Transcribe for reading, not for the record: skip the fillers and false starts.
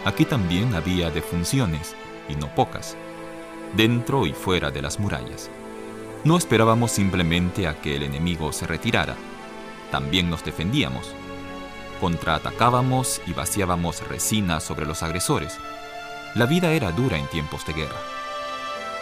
Aquí también había defunciones, y no pocas, dentro y fuera de las murallas. No esperábamos simplemente a que el enemigo se retirara. También nos defendíamos. Contraatacábamos y vaciábamos resina sobre los agresores. La vida era dura en tiempos de guerra.